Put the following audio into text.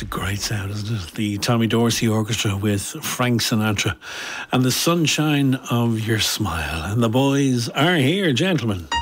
a great sound, isn't it? The Tommy Dorsey Orchestra with Frank Sinatra and the sunshine of your smile. And the boys are here, gentlemen.